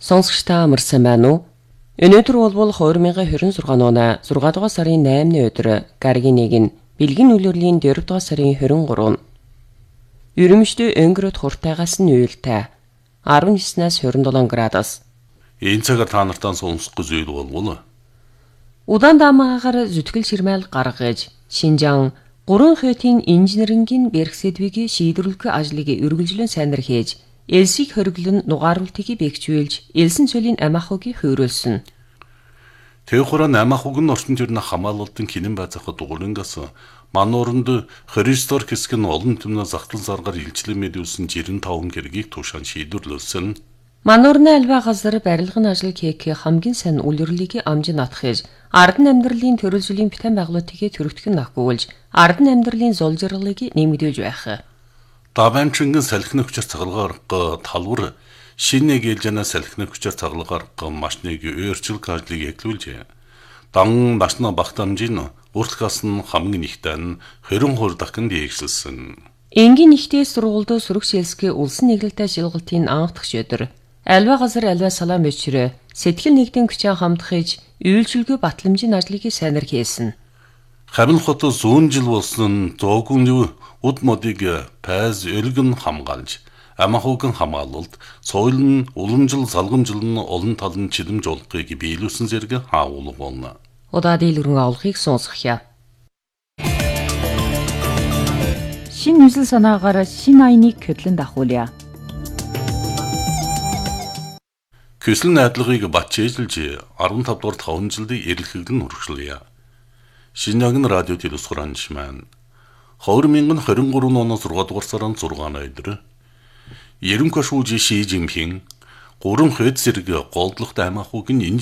Сонсогч та амарсан байна уу? Өнөөдөр бол 2026 оны 6 дугаар сарын 8-ны өдөр гаргийн 1 нь бэлгийн үйлрлийн 4 дугаар сарын 23. Ерөнхийдөө өнгөрөөд хуртайгаас нь уйлтай 19-наас 27 градус. Энэ цагаар та нартаа сонсох зүйл болвол Удаан даамаагаар зүтгэл ширмэл гаргаж Шинжаан 3 хотын инженерингийн берхсэдвийг шийдвэрлэх ажлыг үргэлжлэн сайнар хийж Элсийг хориглон нугааруултыг бэхжүүлж элсэн цөлийн амаахыг хөөрлсөн. Тэвхураа амаахуг нь орчин төрний хамгаалалтын хинэн байцаахад дугуулангаас манууранд Христор хэсэг нь олон түмнээ захтал заргаар илчлэн мэдүүлсэн 95 хэргийг туушаан шийдвэрлүүлсэн. Мануурны альва газар барилгын ажил хийх хамгийн сайн үлрэлийг амж натхиж ардын амьдралын төрөлжлийн битэн байгуулалтыг төрөгдөх нь агуулж ардын амьдралын зул жаргалыг нэмэгдүүлж байх. Даванчингэн салхины хүчээр цагалгаар талвар шинэ гэлжэнэ салхины хүчээр цагалгаар машиныг өөрчлөх ажлыг эхлүүлжээ. Дан машина багтамжийн уртгаас нь хамгийн ихтэй нь 20 хурдахын дээгшилсэн. Энгийн ихтэй сургуульд сүрэг шилсгэ улсын нэглэлтэй шилгалтын анхдагч өдөр альва газар альва салаан бичрэ сэтгэл нэгдэн хүчээ хамтгаж үйлчилгээ батламжийн ажлыг сайнар хийсэн. Хамил хот зүүн жил болсон зоогүн уд модыг пайз өлгөн хамгаалж амахуган хамгаалалт соёл нь уламжил салгамжил нь олон талын чилэмж олохыг биелүүлсэн зэрэг хаавуулга болно. Удаад илрэн авахыг сонсгоё. Шин нүсэл санаагаар шин айныг хөдлөн дахуулъя. Көсөл найдлагыг батчээжилж 15 дугаар 5 жилдээ эрэлхэгдэн хүргэлээ. Шинжаан радио телевизхоранч маань 2023 оны 6 дугаар сарын 6-ны өдөр Ерөнхий шүүж Ши Жинпин 3 хэд зэрэг голдлогт амаахуг нь